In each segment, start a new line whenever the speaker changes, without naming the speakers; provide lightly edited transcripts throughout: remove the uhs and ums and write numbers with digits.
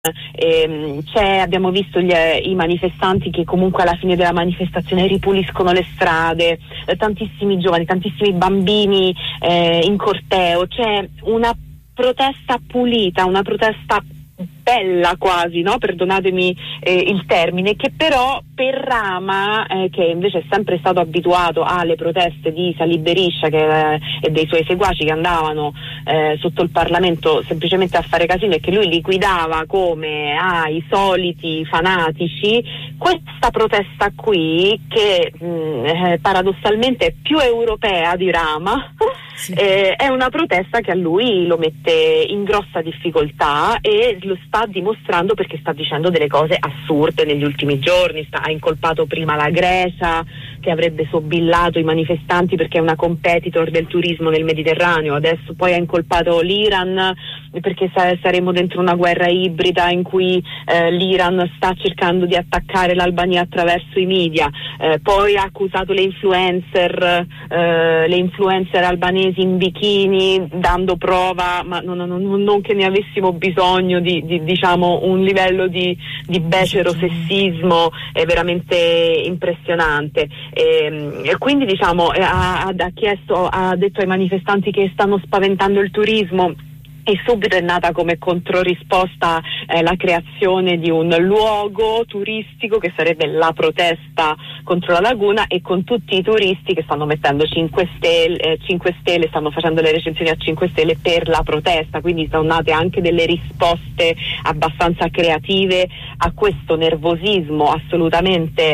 Abbiamo visto i manifestanti che comunque alla fine della manifestazione ripuliscono le strade, tantissimi giovani, tantissimi bambini in corteo. C'è una protesta pulita, una protesta bella quasi, no? Perdonatemi il termine, che però per Rama, che invece è sempre stato abituato alle proteste di Salih Berisha e dei suoi seguaci che andavano sotto il Parlamento semplicemente a fare casino e che lui liquidava come i soliti fanatici, questa protesta qui che paradossalmente è più europea di Rama, sì. È una protesta che a lui lo mette in grossa difficoltà e lo sta dimostrando perché sta dicendo delle cose assurde negli ultimi giorni. Ha incolpato prima la Grecia, che avrebbe sobillato i manifestanti perché è una competitor del turismo nel Mediterraneo, adesso poi ha incolpato l'Iran perché saremo dentro una guerra ibrida in cui l'Iran sta cercando di attaccare l'Albania attraverso i media, poi ha accusato le influencer albanesi in bikini, dando prova, ma non che ne avessimo bisogno di diciamo un livello di becero sessismo veramente impressionante, e quindi diciamo ha detto ai manifestanti che stanno spaventando il turismo. E subito è nata come controrisposta la creazione di un luogo turistico che sarebbe la protesta contro la laguna, e con tutti i turisti che stanno mettendo 5 stelle, stanno facendo le recensioni a 5 stelle per la protesta, quindi sono nate anche delle risposte abbastanza creative a questo nervosismo assolutamente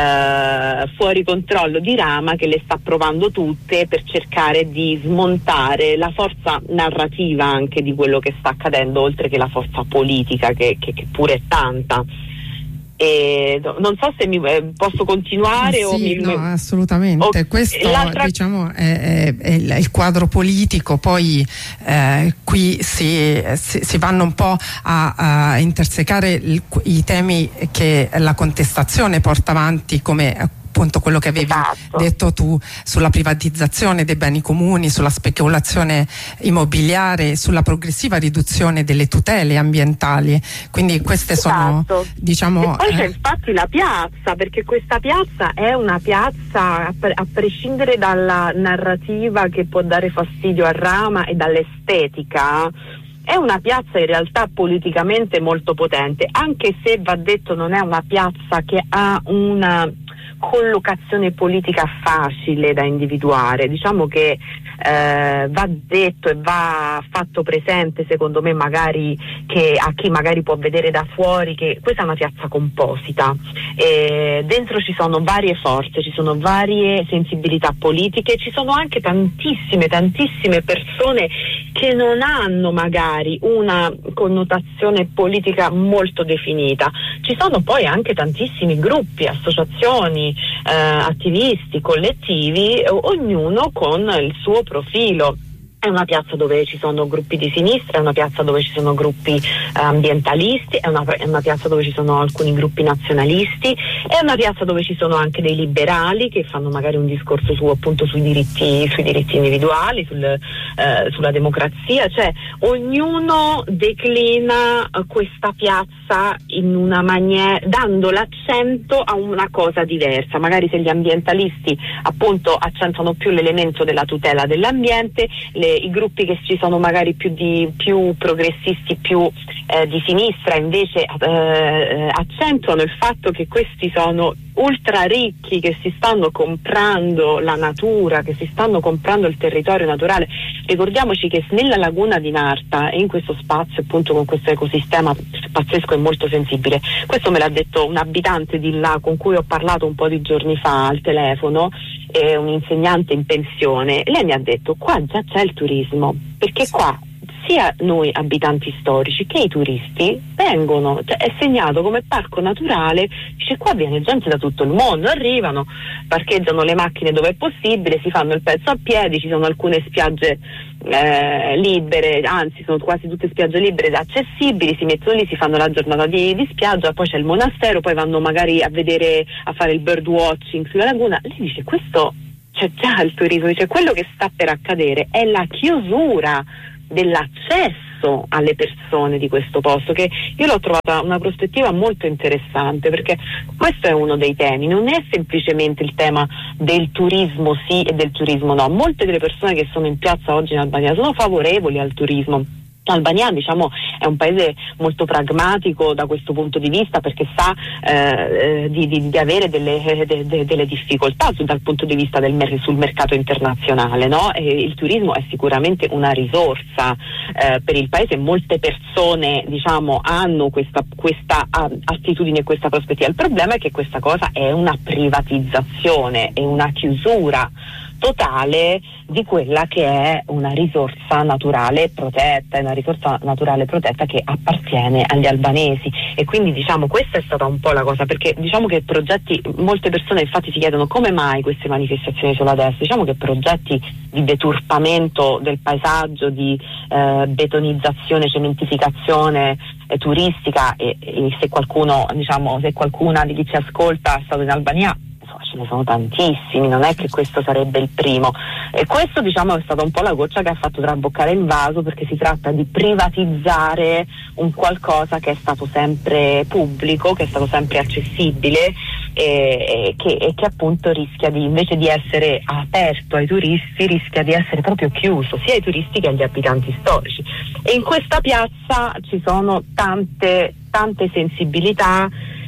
fuori controllo di Rama, che le sta provando tutte per cercare di smontare la forza narrativa anche di quello che sta accadendo, oltre che la forza politica che pure è tanta. Non so se posso continuare.
Sì, no, assolutamente. Questo diciamo è il quadro politico, poi qui si vanno un po' a intersecare i temi che la contestazione porta avanti, come appunto quello che avevi detto tu sulla privatizzazione dei beni comuni, sulla speculazione immobiliare, sulla progressiva riduzione delle tutele ambientali. Quindi queste sono, diciamo.
E poi c'è infatti la piazza, perché questa piazza è una piazza, a prescindere dalla narrativa che può dare fastidio a Rama e dall'estetica, è una piazza in realtà politicamente molto potente, anche se va detto non è una piazza che ha una collocazione politica facile da individuare. Diciamo che va detto e va fatto presente, secondo me, magari che a chi magari può vedere da fuori, che questa è una piazza composita, dentro ci sono varie forze, ci sono varie sensibilità politiche, ci sono anche tantissime persone che non hanno magari una connotazione politica molto definita. Ci sono poi anche tantissimi gruppi, associazioni, attivisti, collettivi, ognuno con il suo profilo. È una piazza dove ci sono gruppi di sinistra, è una piazza dove ci sono gruppi ambientalisti, è una piazza dove ci sono alcuni gruppi nazionalisti, è una piazza dove ci sono anche dei liberali che fanno magari un discorso appunto sui diritti individuali, sulla democrazia. Cioè ognuno declina questa piazza in una maniera, dando l'accento a una cosa diversa. Magari se gli ambientalisti appunto accentuano più l'elemento della tutela dell'ambiente, i gruppi che ci sono magari più progressisti, più di sinistra, invece accentuano il fatto che questi sono ultra ricchi, che si stanno comprando la natura, che si stanno comprando il territorio naturale. Ricordiamoci che nella laguna di Narta e in questo spazio, appunto, con questo ecosistema pazzesco e molto sensibile, questo me l'ha detto un abitante di là con cui ho parlato un po' di giorni fa al telefono, è un insegnante in pensione. Lei mi ha detto: qua già c'è il turismo, perché qua sia noi abitanti storici che i turisti vengono, cioè è segnato come parco naturale, dice qua viene gente da tutto il mondo, arrivano, parcheggiano le macchine dove è possibile, si fanno il pezzo a piedi, ci sono alcune spiagge libere, anzi sono quasi tutte spiagge libere accessibili, si mettono lì, si fanno la giornata di spiaggia, poi c'è il monastero, poi vanno magari a fare il bird watching sulla laguna. Lei dice questo c'è già il turismo, dice quello che sta per accadere è la chiusura dell'accesso senso alle persone di questo posto, che io l'ho trovata una prospettiva molto interessante, perché questo è uno dei temi, non è semplicemente il tema del turismo sì e del turismo no. Molte delle persone che sono in piazza oggi in Albania sono favorevoli al turismo. L'Albania, diciamo, è un paese molto pragmatico da questo punto di vista, perché sa di avere delle difficoltà dal punto di vista sul mercato internazionale, no? E il turismo è sicuramente una risorsa per il paese. Molte persone, diciamo, hanno questa attitudine e questa prospettiva. Il problema è che questa cosa è una privatizzazione, è una chiusura totale di quella che è una risorsa naturale protetta, che appartiene agli albanesi. E quindi, diciamo, questa è stata un po' la cosa, perché diciamo che molte persone infatti si chiedono come mai queste manifestazioni sulla destra. Diciamo che progetti di deturpamento del paesaggio, di betonizzazione, cementificazione turistica, e se qualcuno, diciamo, se qualcuna di chi ci ascolta è stato in Albania, ce ne sono tantissimi, non è che questo sarebbe il primo, e questo, diciamo, è stata un po' la goccia che ha fatto traboccare il vaso, perché si tratta di privatizzare un qualcosa che è stato sempre pubblico, che è stato sempre accessibile, e che appunto rischia di, invece di essere aperto ai turisti, rischia di essere proprio chiuso sia ai turisti che agli abitanti storici. E in questa piazza ci sono tante sensibilità,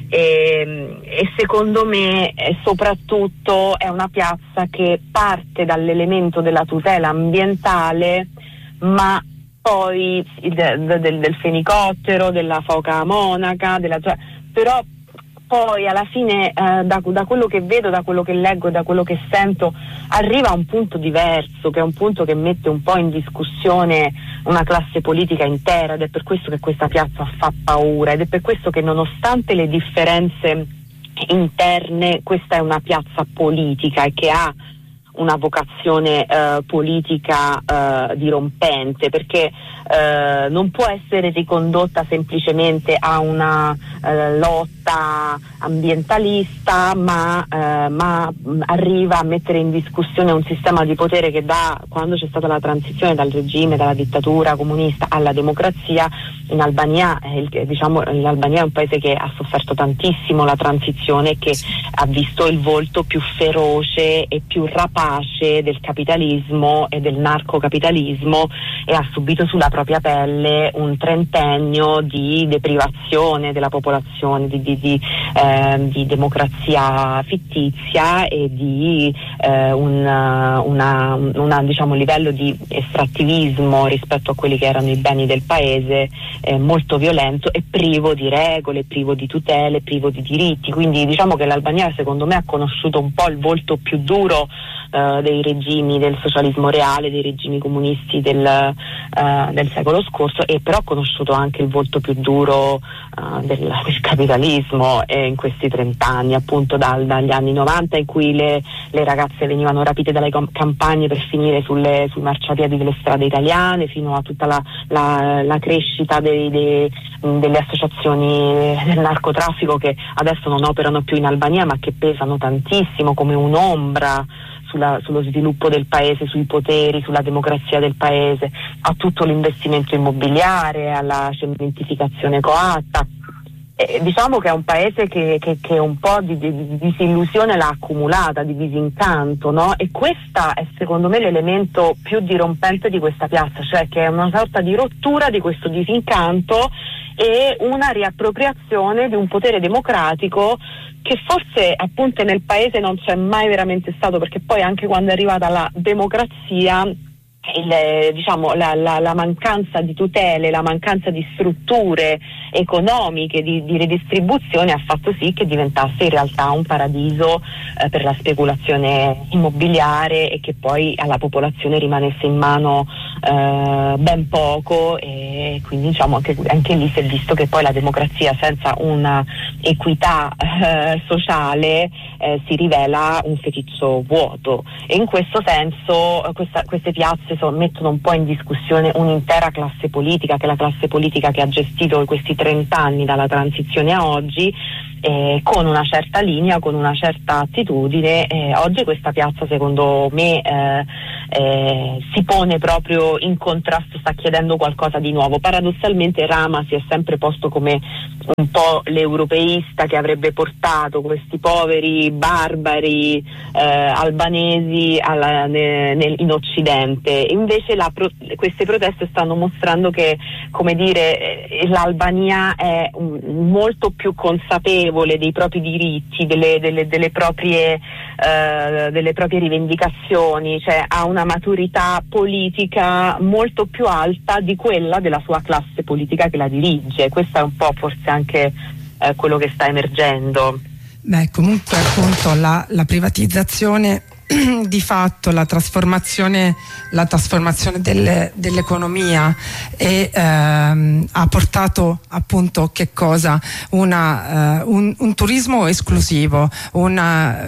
e secondo me soprattutto è una piazza che parte dall'elemento della tutela ambientale, ma poi del fenicottero, della foca monaca, però poi alla fine da quello che vedo, da quello che leggo e da quello che sento, arriva a un punto diverso, che è un punto che mette un po' in discussione una classe politica intera, ed è per questo che questa piazza fa paura, ed è per questo che, nonostante le differenze interne, questa è una piazza politica e che ha una vocazione politica dirompente, perché non può essere ricondotta semplicemente a una lotta ambientalista, ma arriva a mettere in discussione un sistema di potere che, quando c'è stata la transizione dal regime, dalla dittatura comunista alla democrazia, in Albania, l'Albania è un paese che ha sofferto tantissimo la transizione, che ha visto il volto più feroce e più rapace del capitalismo e del narcocapitalismo, e ha subito sulla propria pelle un trentennio di deprivazione della popolazione, di democrazia fittizia e di diciamo, livello di estrattivismo rispetto a quelli che erano i beni del paese, molto violento e privo di regole, privo di tutele, privo di diritti. Quindi diciamo che l'Albania, secondo me, ha conosciuto un po' il volto più duro dei regimi del socialismo reale, dei regimi comunisti del secolo scorso, e però ha conosciuto anche il volto più duro del capitalismo in questi 30 anni, appunto dagli anni 90, in cui le ragazze venivano rapite dalle campagne per finire sui marciapiedi delle strade italiane, fino a tutta la crescita delle associazioni del narcotraffico, che adesso non operano più in Albania, ma che pesano tantissimo come un'ombra sullo sviluppo del paese, sui poteri, sulla democrazia del paese, a tutto l'investimento immobiliare, alla cementificazione coatta. Diciamo che è un paese che un po' di disillusione l'ha accumulata, di disincanto, no? E questa è, secondo me, l'elemento più dirompente di questa piazza, cioè che è una sorta di rottura di questo disincanto e una riappropriazione di un potere democratico che forse, appunto, nel paese non c'è mai veramente stato, perché poi anche quando è arrivata la democrazia, la mancanza di tutele, la mancanza di strutture economiche, di redistribuzione, ha fatto sì che diventasse in realtà un paradiso per la speculazione immobiliare, e che poi alla popolazione rimanesse in mano ben poco. E quindi, diciamo, anche lì si è visto che poi la democrazia senza una equità sociale si rivela un feticcio vuoto, e in questo senso queste piazze mettono un po' in discussione un'intera classe politica, che è la classe politica che ha gestito questi 30 anni dalla transizione a oggi, con una certa linea, con una certa attitudine. Oggi questa piazza secondo me si pone proprio in contrasto, sta chiedendo qualcosa di nuovo. Paradossalmente Rama si è sempre posto come un po' l'europeista che avrebbe portato questi poveri barbari albanesi in Occidente. Invece queste proteste stanno mostrando che, come dire, l'Albania è molto più consapevole dei propri diritti, delle proprie rivendicazioni, cioè ha una maturità politica molto più alta di quella della sua classe politica che la dirige. Questo è un po' forse anche quello che sta emergendo.
Beh, comunque appunto la privatizzazione di fatto, la trasformazione dell'economia ha portato appunto che cosa? Un turismo esclusivo, una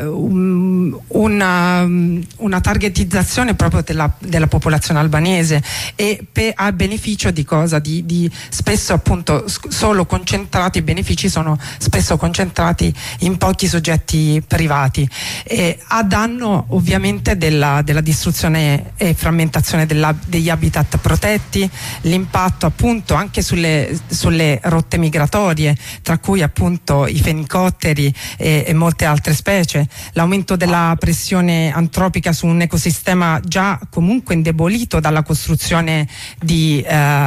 targetizzazione proprio della popolazione albanese, e a beneficio di cosa? Di spesso appunto solo concentrati, i benefici sono spesso concentrati in pochi soggetti privati, a danno ovviamente della distruzione e frammentazione degli habitat protetti, l'impatto appunto anche sulle rotte migratorie, tra cui appunto i fenicotteri e molte altre specie, l'aumento della pressione antropica su un ecosistema già comunque indebolito dalla costruzione di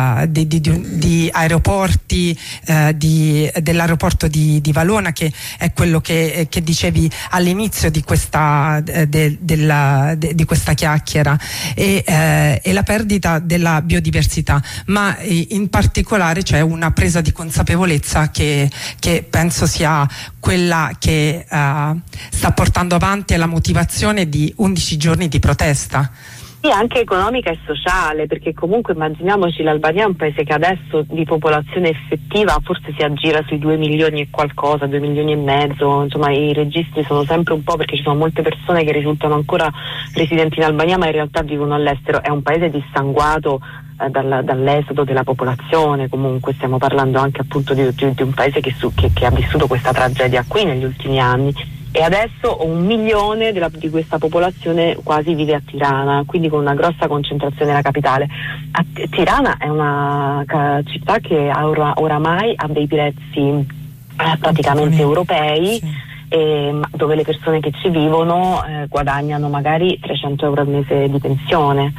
aeroporti, dell'aeroporto di Valona, che è quello che dicevi all'inizio di questa di questa chiacchiera, e la perdita della biodiversità, ma in particolare c'è una presa di consapevolezza che penso sia quella che sta portando avanti la motivazione di 11 giorni di protesta.
Sì, anche economica e sociale, perché comunque immaginiamoci, l'Albania è un paese che adesso di popolazione effettiva forse si aggira sui 2 milioni e qualcosa, 2 milioni e mezzo, insomma i registri sono sempre un po', perché ci sono molte persone che risultano ancora residenti in Albania ma in realtà vivono all'estero. È un paese dissanguato dall'esodo della popolazione. Comunque stiamo parlando anche appunto di un paese che ha vissuto questa tragedia qui negli ultimi anni. E adesso 1 milione di questa popolazione quasi vive a Tirana, quindi con una grossa concentrazione nella capitale. Tirana è una città che oramai ha dei prezzi praticamente europei, sì. Dove le persone che ci vivono guadagnano magari 300 euro al mese di pensione.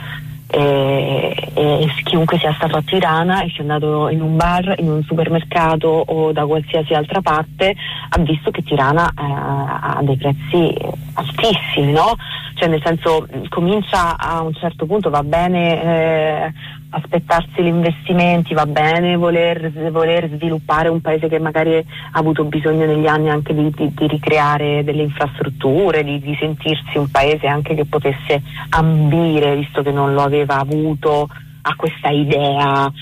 E chiunque sia stato a Tirana e sia andato in un bar, in un supermercato o da qualsiasi altra parte ha visto che Tirana ha dei prezzi altissimi, no? Cioè nel senso, comincia a un certo punto, va bene aspettarsi gli investimenti, va bene voler sviluppare un paese che magari ha avuto bisogno negli anni anche di ricreare delle infrastrutture, di sentirsi un paese anche che potesse ambire, visto che non lo aveva avuto, a questa idea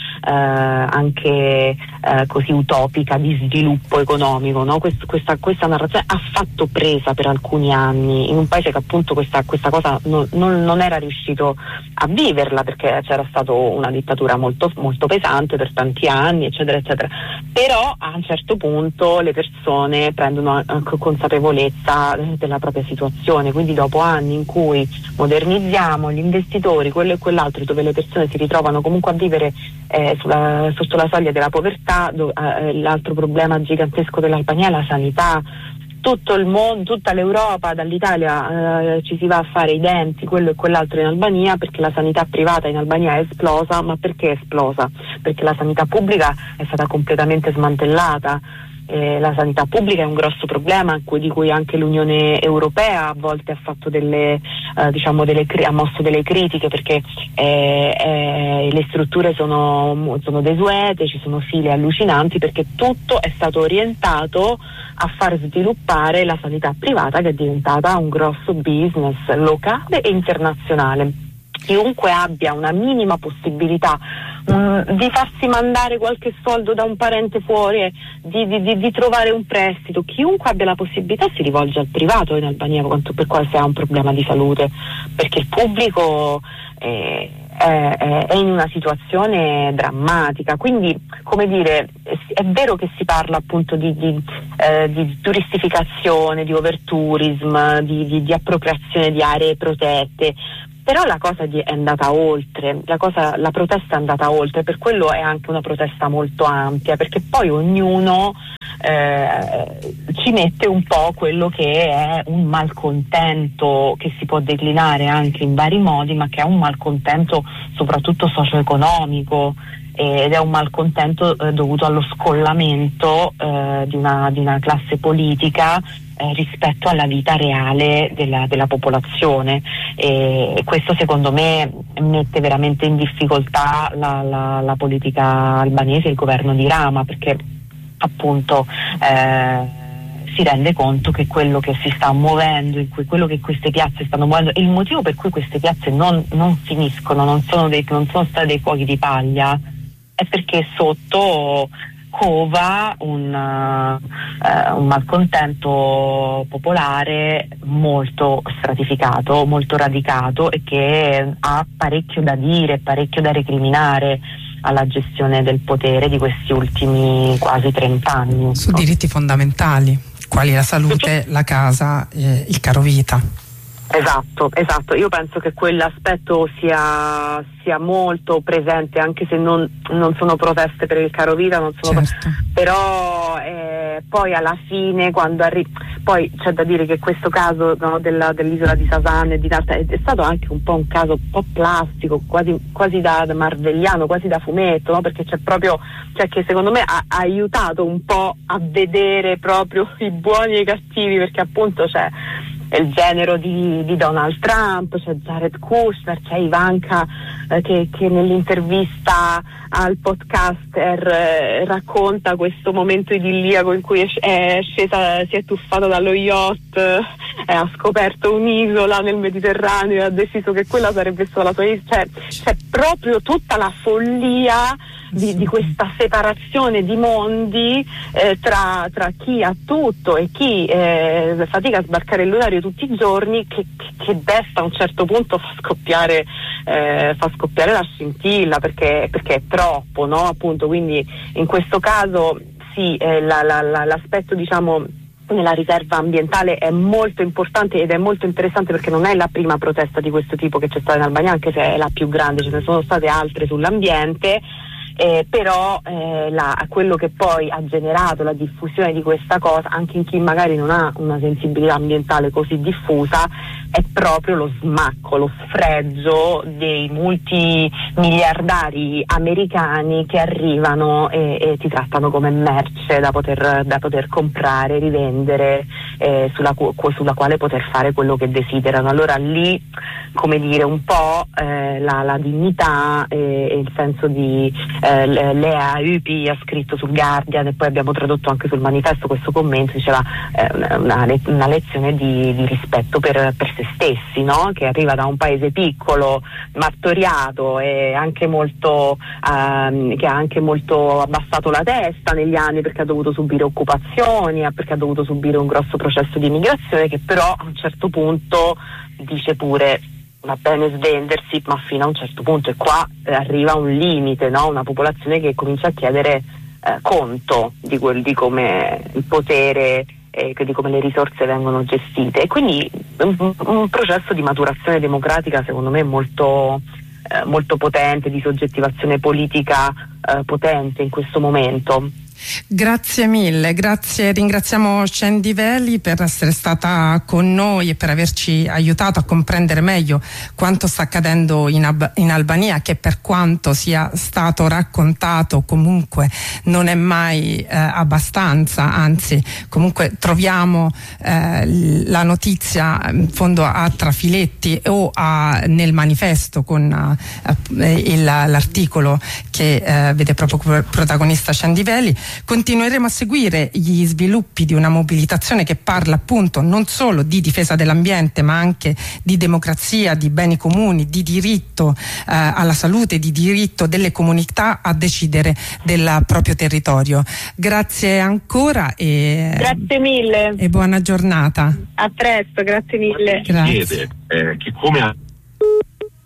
anche così utopica di sviluppo economico, no? Questa narrazione ha fatto presa per alcuni anni in un paese che appunto questa cosa non era riuscito a viverla, perché c'era stata una dittatura molto, molto pesante per tanti anni, eccetera eccetera. Però a un certo punto le persone prendono consapevolezza della propria situazione, quindi dopo anni in cui modernizziamo gli investitori, quello e quell'altro, dove le persone si ritrovano comunque a vivere sotto la soglia della povertà, l'altro problema gigantesco dell'Albania è la sanità. Tutto il mondo, tutta l'Europa, dall'Italia ci si va a fare i denti, quello e quell'altro in Albania, perché la sanità privata in Albania è esplosa. Ma perché è esplosa? Perché la sanità pubblica è stata completamente smantellata. La sanità pubblica è un grosso problema di cui anche l'Unione Europea a volte ha fatto ha mosso delle critiche, perché le strutture sono desuete, ci sono file allucinanti, perché tutto è stato orientato a far sviluppare la sanità privata, che è diventata un grosso business locale e internazionale. Chiunque abbia una minima possibilità di farsi mandare qualche soldo da un parente fuori, di trovare un prestito, chiunque abbia la possibilità si rivolge al privato in Albania per quale sia un problema di salute, perché il pubblico è è in una situazione drammatica. Quindi, come dire, è vero che si parla appunto di turistificazione, di overtourism, di appropriazione di aree protette, però la cosa è andata oltre, la protesta è andata oltre, per quello è anche una protesta molto ampia, perché poi ognuno ci mette un po' quello che è un malcontento che si può declinare anche in vari modi, ma che è un malcontento soprattutto socio-economico, ed è un malcontento dovuto allo scollamento di una classe politica rispetto alla vita reale della popolazione, e questo secondo me mette veramente in difficoltà la politica albanese, il governo di Rama, perché appunto si rende conto che quello che si sta muovendo, quello che queste piazze stanno muovendo, e il motivo per cui queste piazze non finiscono, non sono stati dei fuochi di paglia, è perché sotto cova un malcontento popolare molto stratificato, molto radicato, e che ha parecchio da dire, parecchio da recriminare alla gestione del potere di questi ultimi quasi 30 anni.
Su diritti fondamentali, quali la salute, la casa, il caro vita.
Esatto, io penso che quell'aspetto sia molto presente, anche se non sono proteste per il caro vita,
certo.
Però poi alla fine, quando poi c'è da dire che questo caso, no, dell'isola di Sasan e di Narta è stato anche un po' un caso un po' plastico, quasi da marvelliano, quasi da fumetto, no? Perché che secondo me ha aiutato un po' a vedere proprio i buoni e i cattivi, perché appunto c'è il genero di Donald Trump, c'è Jared Kushner, c'è Ivanka che nell'intervista al podcaster racconta questo momento idilliaco in cui è scesa, si è tuffata dallo yacht, ha scoperto un'isola nel Mediterraneo e ha deciso che quella sarebbe stata la sua isola. C'è proprio tutta la follia di questa separazione di mondi tra chi ha tutto e chi fatica a sbarcare il lunario tutti i giorni, che desta a un certo punto fa scoppiare la scintilla, perché è troppo, no? Appunto, quindi in questo caso sì, l'aspetto, diciamo, nella riserva ambientale è molto importante ed è molto interessante, perché non è la prima protesta di questo tipo che c'è stata in Albania, anche se è la più grande, ce ne sono state altre sull'ambiente. Però quello che poi ha generato la diffusione di questa cosa, anche in chi magari non ha una sensibilità ambientale così diffusa, è proprio lo smacco, lo sfregio dei multimiliardari americani che arrivano e ti trattano come merce da poter comprare, rivendere, sulla quale poter fare quello che desiderano. Allora lì, come dire, un po' la dignità e il senso di Lea Ypi ha scritto sul Guardian, e poi abbiamo tradotto anche sul Manifesto questo commento, diceva una lezione di rispetto per se stessi, no? Che arriva da un paese piccolo, martoriato, e anche molto che ha anche molto abbassato la testa negli anni, perché ha dovuto subire occupazioni, perché ha dovuto subire un grosso processo di immigrazione, che però a un certo punto dice pure: va bene svendersi, ma fino a un certo punto, e qua arriva un limite, no? Una popolazione che comincia a chiedere conto di come il potere di come le risorse vengono gestite, e quindi un processo di maturazione democratica secondo me molto potente, di soggettivazione politica potente in questo momento.
Grazie mille, ringraziamo Scendi Veli per essere stata con noi e per averci aiutato a comprendere meglio quanto sta accadendo in Albania, che per quanto sia stato raccontato comunque non è mai abbastanza, anzi comunque troviamo la notizia in fondo a trafiletti o nel manifesto con l'articolo che vede proprio protagonista Scendi Veli. Continueremo a seguire gli sviluppi di una mobilitazione che parla appunto non solo di difesa dell'ambiente, ma anche di democrazia, di beni comuni, di diritto alla salute, di diritto delle comunità a decidere del proprio territorio. Grazie ancora
grazie mille
e buona giornata.
A presto, grazie mille.
Grazie.
Che come